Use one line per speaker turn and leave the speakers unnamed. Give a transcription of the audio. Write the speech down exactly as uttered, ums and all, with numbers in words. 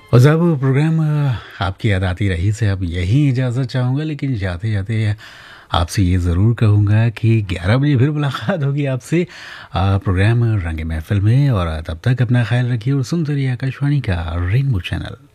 और साहब प्रोग्राम अ, आपकी याद आती रही से अब यहीं इजाज़त चाहूँगा, लेकिन जाते-जाते आपसे ये ज़रूर कहूँगा कि ग्यारह बजे फिर मुलाकात होगी आपसे अ, प्रोग्राम रंग महफ़िल में। और तब तक अपना ख़्याल रखिए और सुनते रहिए आकाशवाणी का रेनबो चैनल।